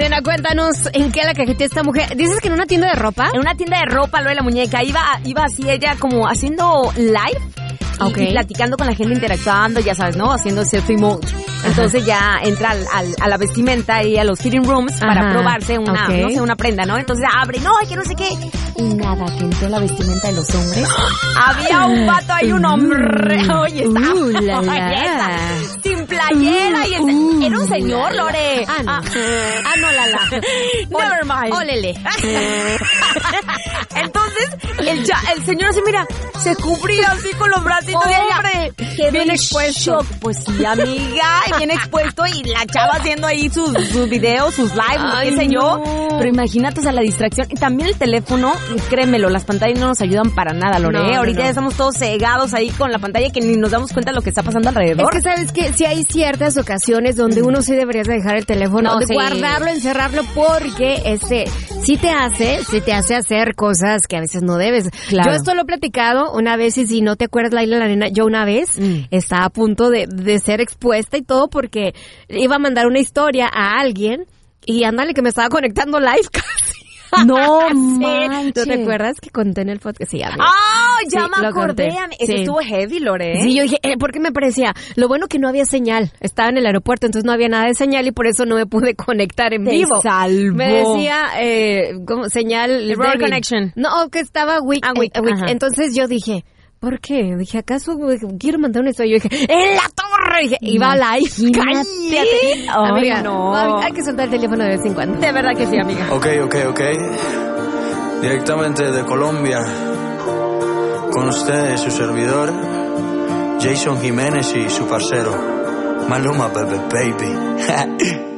nena, cuéntanos en qué la cajetea esta mujer. ¿Dices que en una tienda de ropa? En una tienda de ropa, lo de la muñeca. Iba así ella como haciendo live. Y platicando con la gente, interactuando, ya sabes, ¿no? Haciendo selfie mode. Entonces ya entra a la vestimenta y a los fitting rooms para probarse una, no sé, una prenda, ¿no? Entonces abre, no, que no sé qué. Y nada, que entró la vestimenta de los hombres. Había un vato ahí, un hombre. Oye, está sin playera. Y era un señor, Lore. No, Lala. Never mind. Ólele. Entonces, el señor así, mira, se cubría así con los bracitos de hombre. Bien expuesto. Pues sí, amiga, y bien expuesto. Y la chava haciendo ahí sus videos, sus lives, qué sé yo. Pero imagínate, o sea, la distracción. Y también el teléfono, créemelo, las pantallas no nos ayudan para nada, Lore. Ahorita ya estamos todos cegados ahí con la pantalla que ni nos damos cuenta de lo que está pasando alrededor. Es que sabes que si hay ciertas ocasiones donde uno sí deberías dejar el teléfono, guardarlo, encerrarlo, porque sí te hace hacer cosas que a veces no debes. Claro. Yo esto lo he platicado una vez, y si no te acuerdas, Laila, la nena, yo una vez estaba a punto de ser expuesta y todo porque iba a mandar una historia a alguien y ándale que me estaba conectando live casi. No manches. ¿No te acuerdas que conté en el podcast? Sí, amiga. Ya me acordé. Eso estuvo heavy, Lore. Sí, yo dije, porque me parecía, lo bueno que no había señal. Estaba en el aeropuerto, entonces no había nada de señal y por eso no me pude conectar en vivo. Salvó. Me decía, ¿cómo? Señal... Error connection. No, que estaba weak. Entonces yo dije... ¿Por qué? Dije, ¿acaso quiero mandar una historia? Yo dije, ¡en la torre! Dije, iba live. ¡Cállate! Amiga, no. Hay que soltar el teléfono de vez en cuando. De verdad que sí, amiga. Ok. Directamente de Colombia. Con ustedes, su servidor, Jason Jiménez y su parcero, Maluma, baby.